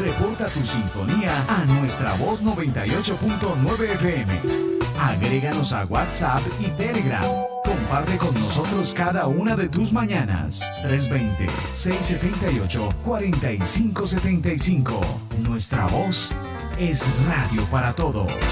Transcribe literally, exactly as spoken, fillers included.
Reporta tu sintonía a Nuestra Voz noventa y ocho punto nueve F M. Agréganos a WhatsApp y Telegram. Comparte con nosotros cada una de tus mañanas. tres dos cero, seis siete ocho, cuatro cinco siete cinco. Nuestra Voz es radio para todos.